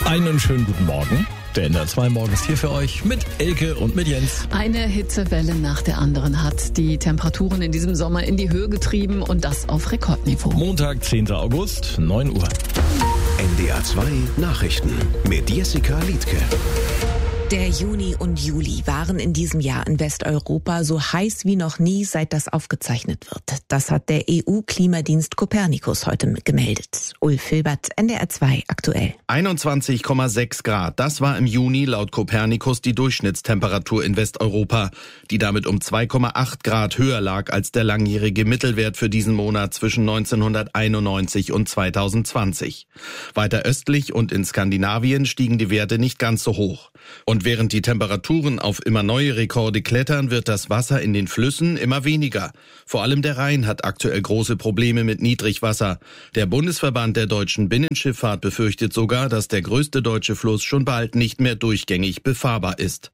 Einen schönen guten Morgen. Der NDR 2 morgens hier für euch mit Elke und mit Jens. Eine Hitzewelle nach der anderen hat die Temperaturen in diesem Sommer in die Höhe getrieben und das auf Rekordniveau. Montag, 10. August, 9 Uhr. NDR 2 Nachrichten mit Jessica Liedtke. Der Juni und Juli waren in diesem Jahr in Westeuropa so heiß wie noch nie, seit das aufgezeichnet wird. Das hat der EU-Klimadienst Copernicus heute gemeldet. Ulf Filbert, NDR 2 aktuell. 21,6 Grad, das war im Juni laut Copernicus die Durchschnittstemperatur in Westeuropa, die damit um 2,8 Grad höher lag als der langjährige Mittelwert für diesen Monat zwischen 1991 und 2020. Weiter östlich und in Skandinavien stiegen die Werte nicht ganz so hoch. Und während die Temperaturen auf immer neue Rekorde klettern, wird das Wasser in den Flüssen immer weniger. Vor allem der Rhein hat aktuell große Probleme mit Niedrigwasser. Der Bundesverband der deutschen Binnenschifffahrt befürchtet sogar, dass der größte deutsche Fluss schon bald nicht mehr durchgängig befahrbar ist.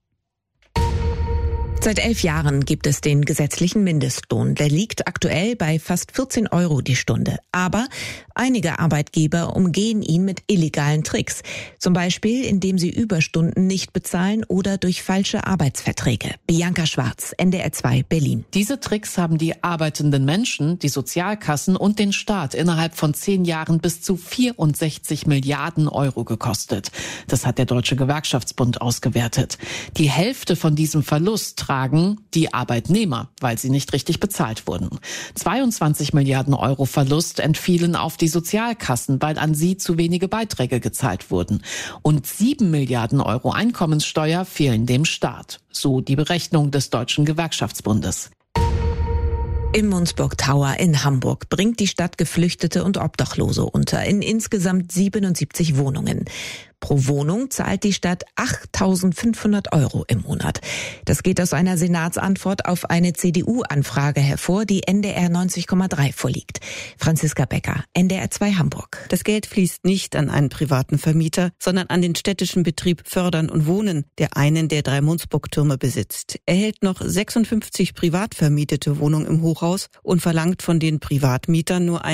Seit 11 Jahren gibt es den gesetzlichen Mindestlohn. Der liegt aktuell bei fast 14 € die Stunde. Aber einige Arbeitgeber umgehen ihn mit illegalen Tricks. Zum Beispiel, indem sie Überstunden nicht bezahlen oder durch falsche Arbeitsverträge. Bianca Schwarz, NDR 2 Berlin. Diese Tricks haben die arbeitenden Menschen, die Sozialkassen und den Staat innerhalb von 10 Jahren bis zu 64 Milliarden € gekostet. Das hat der Deutsche Gewerkschaftsbund ausgewertet. Die Hälfte von diesem Verlust tragen die Arbeitnehmer, weil sie nicht richtig bezahlt wurden. 22 Milliarden € Verlust entfielen auf die Sozialkassen, weil an sie zu wenige Beiträge gezahlt wurden. Und 7 Milliarden € Einkommenssteuer fehlen dem Staat. So die Berechnung des Deutschen Gewerkschaftsbundes. Im Mundsburg Tower in Hamburg bringt die Stadt Geflüchtete und Obdachlose unter in insgesamt 77 Wohnungen. Pro Wohnung zahlt die Stadt 8.500 € im Monat. Das geht aus einer Senatsantwort auf eine CDU-Anfrage hervor, die NDR 90,3 vorliegt. Franziska Becker, NDR 2 Hamburg. Das Geld fließt nicht an einen privaten Vermieter, sondern an den städtischen Betrieb Fördern und Wohnen, der einen der 3 Mundsburg-Türme besitzt. Er hält noch 56 privat vermietete Wohnungen im Hochhaus und verlangt von den Privatmietern nur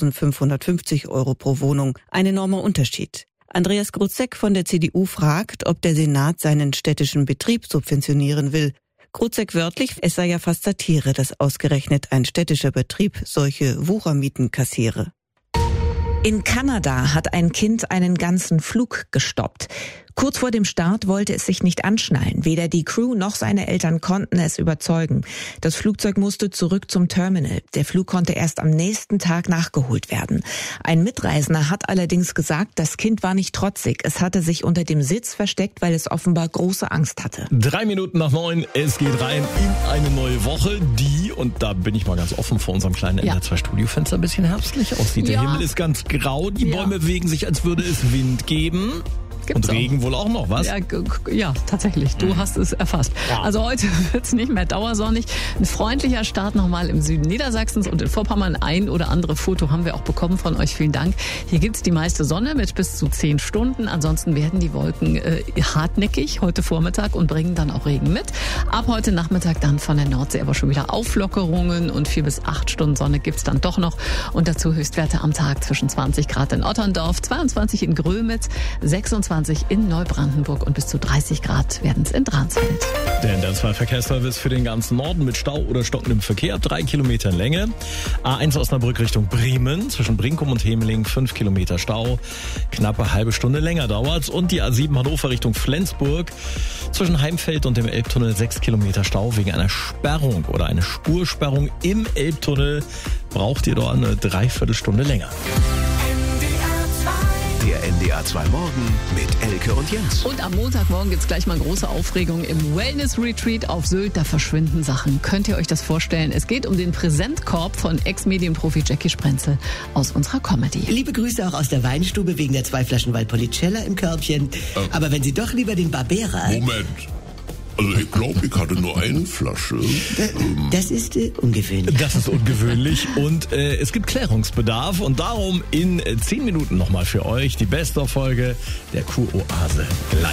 1.550 € pro Wohnung. Ein enormer Unterschied. Andreas Grutzek von der CDU fragt, ob der Senat seinen städtischen Betrieb subventionieren will. Grutzek wörtlich, es sei ja fast Satire, dass ausgerechnet ein städtischer Betrieb solche Wuchermieten kassiere. In Kanada hat ein Kind einen ganzen Flug gestoppt. Kurz vor dem Start wollte es sich nicht anschnallen. Weder die Crew noch seine Eltern konnten es überzeugen. Das Flugzeug musste zurück zum Terminal. Der Flug konnte erst am nächsten Tag nachgeholt werden. Ein Mitreisender hat allerdings gesagt, das Kind war nicht trotzig. Es hatte sich unter dem Sitz versteckt, weil es offenbar große Angst hatte. 3 Minuten nach 9, es geht rein in eine neue Woche, die, und da bin ich mal ganz offen vor unserem kleinen NDR 2 Studiofenster, ein bisschen herbstlich aussieht. Der Himmel ist ganz grau, die Bäume bewegen sich, als würde es Wind geben. Gibt's und Regen wohl auch noch, was? Ja, tatsächlich. Du hast es erfasst. Ja. Also heute wird es nicht mehr dauersonnig. Ein freundlicher Start nochmal im Süden Niedersachsens und in Vorpommern. Ein oder andere Foto haben wir auch bekommen von euch. Vielen Dank. Hier gibt's die meiste Sonne mit bis zu 10 Stunden. Ansonsten werden die Wolken hartnäckig heute Vormittag und bringen dann auch Regen mit. Ab heute Nachmittag dann von der Nordsee aber schon wieder Auflockerungen und 4 bis 8 Stunden Sonne gibt's dann doch noch. Und dazu Höchstwerte am Tag zwischen 20 Grad in Otterndorf, 22 in Grömitz, 26 in Neubrandenburg und bis zu 30 Grad werden es in Dransfeld. Der NDR 2 Verkehrsservice für den ganzen Norden mit Stau oder stockendem Verkehr, 3 Kilometer Länge. A1 Osnabrück Richtung Bremen, zwischen Brinkum und Hemeling 5 Kilometer Stau. Knappe halbe Stunde länger dauert's. Und die A7 Hannover Richtung Flensburg, zwischen Heimfeld und dem Elbtunnel 6 Kilometer Stau wegen einer Sperrung oder eine Spursperrung im Elbtunnel. Braucht ihr dort eine Dreiviertelstunde länger. Der NDR 2 Morgen mit Elke und Jens. Und am Montagmorgen gibt's gleich mal große Aufregung im Wellness-Retreat auf Sylt. Da verschwinden Sachen. Könnt ihr euch das vorstellen? Es geht um den Präsentkorb von Ex-Medienprofi Jackie Sprenzel aus unserer Comedy. Liebe Grüße auch aus der Weinstube wegen der 2 Flaschen Valpolicella im Körbchen. Aber wenn Sie doch lieber den Barbera... Moment. Also ich glaube, ich hatte nur eine Flasche. Das ist ungewöhnlich. Das ist ungewöhnlich und es gibt Klärungsbedarf und darum in 10 Minuten nochmal für euch die Best-of-Folge der Kuroase.